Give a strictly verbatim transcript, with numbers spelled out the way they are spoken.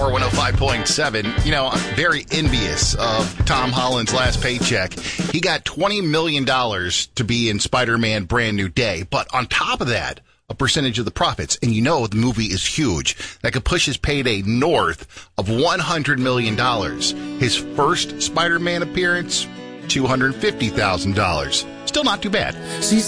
Power one oh five point seven. You know, I'm very envious of Tom Holland's last paycheck. He got twenty million dollars to be in Spider-Man Brand New Day. But on top of that, a percentage of the profits. And you know the movie is huge. That could push his payday north of one hundred million dollars. His first Spider-Man appearance, two hundred fifty thousand dollars. Still not too bad.